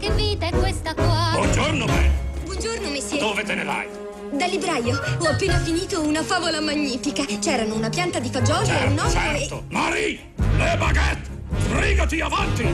Che vita è questa qua? Buongiorno, Ben. Buongiorno, monsieur. Dove te ne vai? Dal libraio. Ho appena finito una favola magnifica. C'erano una pianta di fagioli e un uovo Certo. Marie, le baguette! Sbrigati avanti!